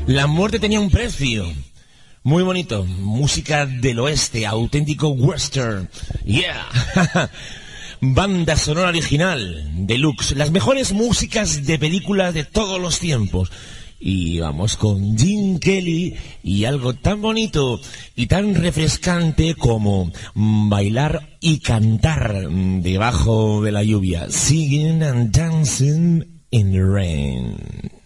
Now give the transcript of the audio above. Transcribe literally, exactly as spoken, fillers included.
La muerte tenía un precio. Muy bonito. Música del oeste, auténtico western. Yeah. Banda sonora original, deluxe. Las mejores músicas de películas de todos los tiempos. Y vamos con Gene Kelly y algo tan bonito y tan refrescante como bailar y cantar debajo de la lluvia. Singing and dancing in the rain.